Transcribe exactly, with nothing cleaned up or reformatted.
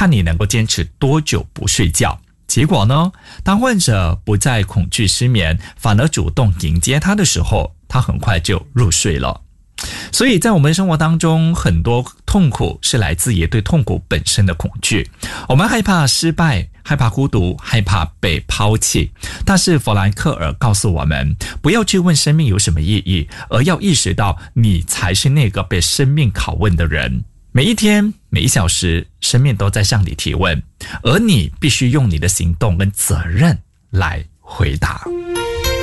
看你能够坚持多久不睡觉。结果呢，当患者不再恐惧失眠，反而主动迎接它的时候，他很快就入睡了。所以在我们生活当中，很多痛苦是来自于对痛苦本身的恐惧。我们害怕失败，害怕孤独，害怕被抛弃。但是弗兰克尔告诉我们，不要去问生命有什么意义，而要意识到你才是那个被生命拷问的人。每一天每一小时，生命都在向你提问，而你必须用你的行动跟责任来回答。